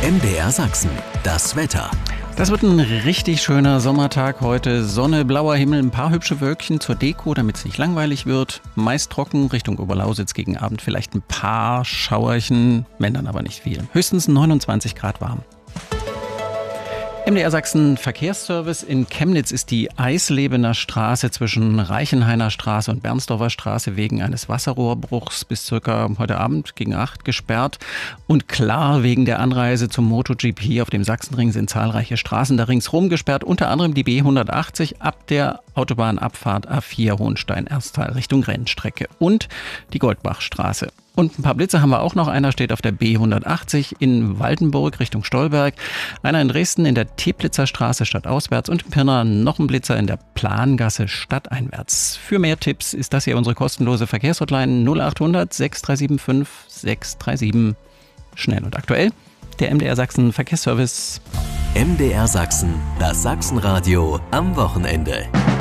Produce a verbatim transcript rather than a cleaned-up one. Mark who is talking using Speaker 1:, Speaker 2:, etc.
Speaker 1: M D R Sachsen, das Wetter.
Speaker 2: Das wird ein richtig schöner Sommertag heute. Sonne, blauer Himmel, ein paar hübsche Wölkchen zur Deko, damit es nicht langweilig wird. Meist trocken, Richtung Oberlausitz gegen Abend vielleicht ein paar Schauerchen, wenn dann aber nicht viel. Höchstens neunundzwanzig Grad warm. M D R Sachsen Verkehrsservice. In Chemnitz ist die Eislebener Straße zwischen Reichenhainer Straße und Bernsdorfer Straße wegen eines Wasserrohrbruchs bis circa heute Abend gegen acht gesperrt. Und klar, wegen der Anreise zum MotoGP auf dem Sachsenring sind zahlreiche Straßen da ringsherum gesperrt, unter anderem die B hundertachtzig ab der Autobahnabfahrt A vier Hohenstein-Erstal Richtung Rennstrecke und die Goldbachstraße. Und ein paar Blitze haben wir auch noch. Einer steht auf der B hundertachtzig in Waldenburg Richtung Stolberg. Einer in Dresden in der Teplitzer Straße stadtauswärts und in Pirna noch ein Blitzer in der Plangasse stadteinwärts. Für mehr Tipps ist das hier unsere kostenlose Verkehrshotline null achthundert sechs drei sieben fünf sechs drei sieben. Schnell und aktuell, der M D R Sachsen Verkehrsservice.
Speaker 1: M D R Sachsen, das Sachsenradio am Wochenende.